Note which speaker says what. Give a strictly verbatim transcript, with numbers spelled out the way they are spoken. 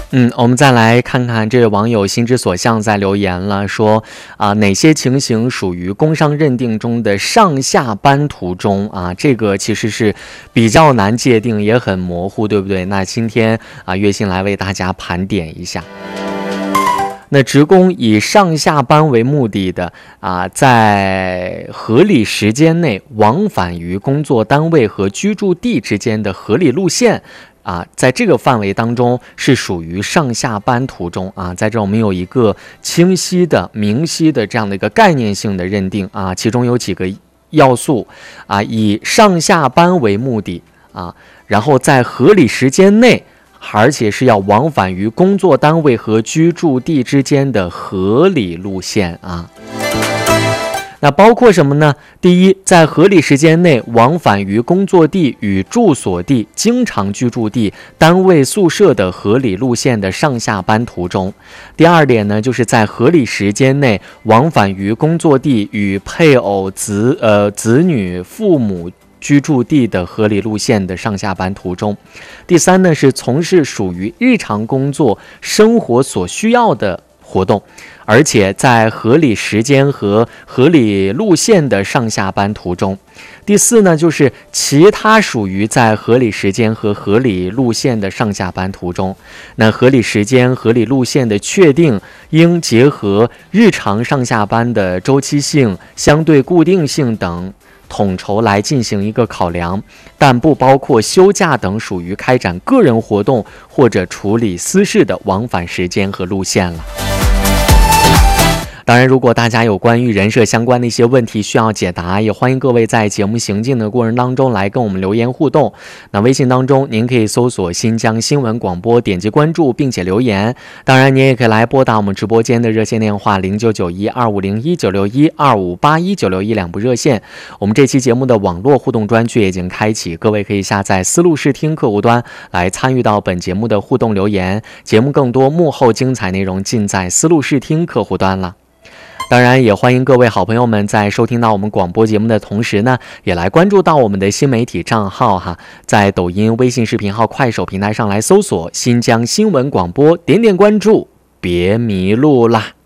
Speaker 1: 嗯，我们再来看看这位网友心之所向在留言了，说啊、哪些情形属于工伤认定中的上下班途中啊？这个其实是比较难界定，也很模糊，对不对？那今天啊，月薪来为大家盘点一下。那职工以上下班为目的的啊，在合理时间内往返于工作单位和居住地之间的合理路线啊，在这个范围当中是属于上下班途中啊。在这我们有一个清晰的、明晰的这样的一个概念性的认定啊，其中有几个要素啊，以上下班为目的啊，然后在合理时间内，而且是要往返于工作单位和居住地之间的合理路线啊。那包括什么呢？第一，在合理时间内往返于工作地与住所地、经常居住地、单位宿舍的合理路线的上下班途中。第二点呢，就是在合理时间内往返于工作地与配偶、子呃子女、父母居住地的合理路线的上下班途中。第三呢，是从事属于日常工作生活所需要的活动，而且在合理时间和合理路线的上下班途中。第四呢，就是其他属于在合理时间和合理路线的上下班途中。那合理时间、合理路线的确定应结合日常上下班的周期性、相对固定性等统筹来进行一个考量，但不包括休假等属于开展个人活动或者处理私事的往返时间和路线了。当然，如果大家有关于人社相关的一些问题需要解答，也欢迎各位在节目行进的过程当中来跟我们留言互动。那微信当中您可以搜索新疆新闻广播，点击关注并且留言。当然您也可以来拨打我们直播间的热线电话零九九一二五零一九六一二五八一九六一两部热线。我们这期节目的网络互动专区已经开启，各位可以下载思路视听客户端来参与到本节目的互动留言。节目更多幕后精彩内容尽在思路视听客户端了。当然也欢迎各位好朋友们在收听到我们广播节目的同时呢，也来关注到我们的新媒体账号哈，在抖音、微信视频号、快手平台上来搜索新疆新闻广播，点点关注，别迷路啦。